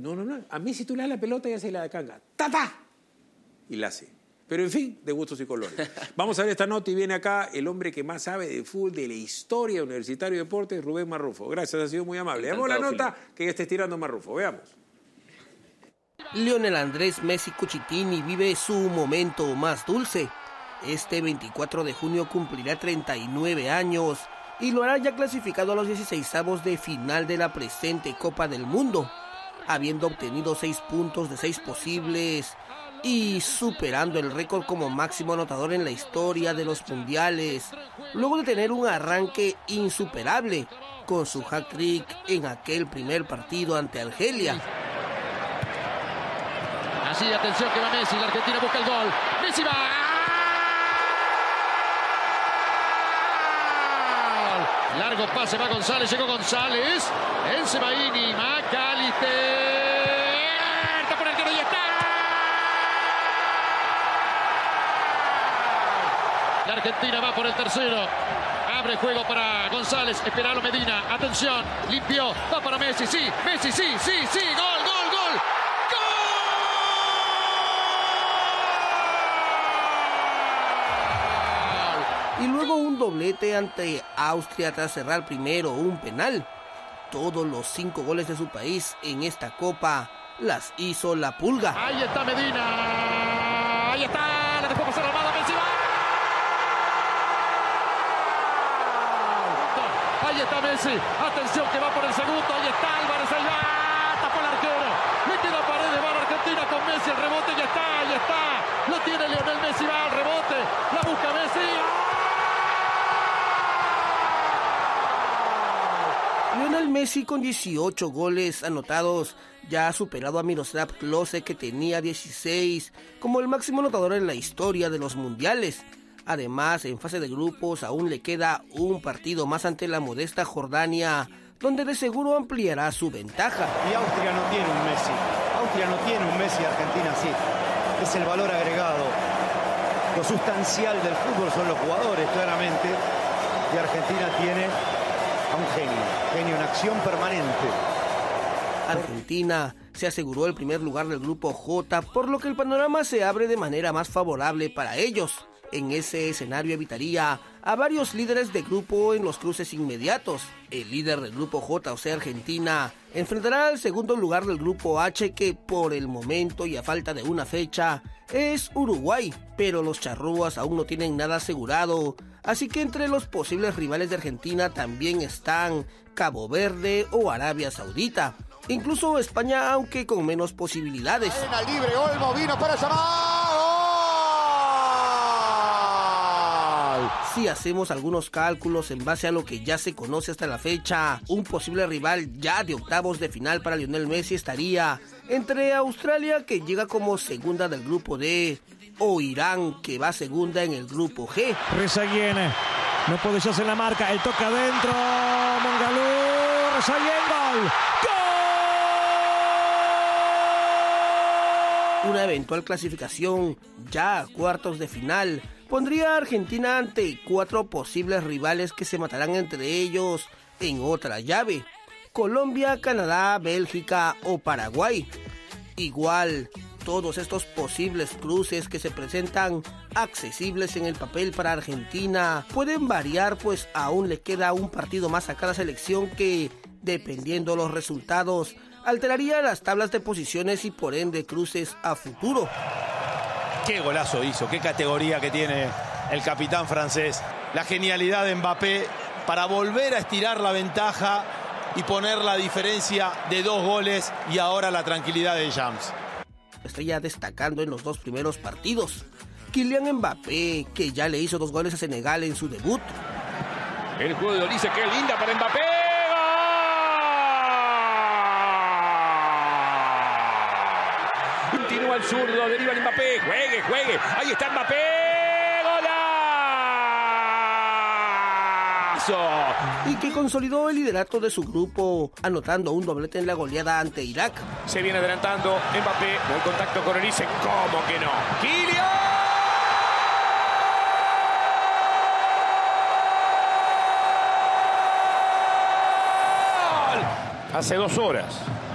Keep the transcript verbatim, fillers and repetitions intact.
No, no, no. A mí si tú le das la pelota ya se la canga. ¡Ta, ta! Y la hace. Pero en fin, de gustos y colores. Vamos a ver esta nota y viene acá el hombre que más sabe de fútbol, de la historia Universitario de Deportes, Rubén Marrufo. Gracias, ha sido muy amable. Veamos la nota que ya está estirando Marrufo. Veamos. Lionel Andrés Messi Cucitini vive su momento más dulce. Este veinticuatro de junio cumplirá treinta y nueve años y lo hará ya clasificado a los dieciseisavos de final de la presente Copa del Mundo, habiendo obtenido seis puntos de seis posibles y superando el récord como máximo anotador en la historia de los mundiales, luego de tener un arranque insuperable con su hat-trick en aquel primer partido ante Argelia. Así, atención que va Messi, la Argentina busca el gol. Messi va. Largo pase, va González, llegó González. En Sebaini, McAllister. Está por el arquero y está. La Argentina va por el tercero. Abre juego para González. Esperalo Medina. Atención, limpió. Va para Messi, sí. Messi, sí, sí, sí. Gol, gol, gol. Y luego un doblete ante Austria tras cerrar primero un penal. Todos los cinco goles de su país en esta copa las hizo la Pulga. Ahí está Medina. Ahí está. La dejó pasar Almada. Messi va. Ahí está Messi. Atención que va por el segundo. Ahí está Álvarez. Ahí va. Tapó el arquero. Le queda Paredes. Va a la Argentina con Messi. El rebote ya está. Ahí está. Lo tiene Lionel Messi. Va al rebote. La busca Messi. Lionel Messi con dieciocho goles anotados ya ha superado a Miroslav Klose, que tenía dieciséis, como el máximo anotador en la historia de los mundiales. Además, en fase de grupos aún le queda un partido más ante la modesta Jordania, donde de seguro ampliará su ventaja. Y Austria no tiene un Messi, Austria no tiene un Messi, Argentina sí. Es el valor agregado, lo sustancial del fútbol son los jugadores, claramente, y Argentina tiene a un genio, genio en acción permanente. Argentina se aseguró el primer lugar del grupo J, por lo que el panorama se abre de manera más favorable para ellos. En ese escenario evitaría a varios líderes de grupo en los cruces inmediatos. El líder del grupo J, o sea Argentina, enfrentará al segundo lugar del grupo H, que por el momento y a falta de una fecha es Uruguay, pero los charrúas aún no tienen nada asegurado, así que entre los posibles rivales de Argentina también están Cabo Verde o Arabia Saudita, incluso España, aunque con menos posibilidades. Libre, Olmo vino para llamar. Si hacemos algunos cálculos en base a lo que ya se conoce hasta la fecha, un posible rival ya de octavos de final para Lionel Messi estaría entre Australia, que llega como segunda del grupo D, o Irán, que va segunda en el grupo G. Rezaguiene, no puede ya hacer la marca, el toque adentro, Mongalú, Rezaguiene, gol, ¡gol! Una eventual clasificación ya a cuartos de final pondría a Argentina ante cuatro posibles rivales que se matarán entre ellos en otra llave: Colombia, Canadá, Bélgica o Paraguay. Igual, todos estos posibles cruces que se presentan accesibles en el papel para Argentina pueden variar, pues aún le queda un partido más a cada selección que, dependiendo los resultados, alteraría las tablas de posiciones y por ende cruces a futuro. Qué golazo hizo, qué categoría que tiene el capitán francés. La genialidad de Mbappé para volver a estirar la ventaja y poner la diferencia de dos goles, y ahora la tranquilidad de James. Está ya destacando en los dos primeros partidos. Kylian Mbappé, que ya le hizo dos goles a Senegal en su debut. El juego de Olise, qué linda para Mbappé. Continúa el zurdo, deriva el Mbappé. Juegue, juegue. Ahí está Mbappé. Y que consolidó el liderato de su grupo, anotando un doblete en la goleada ante Irak. Se viene adelantando Mbappé, buen contacto con Olise, ¿cómo que no? ¡Kylian! Hace dos horas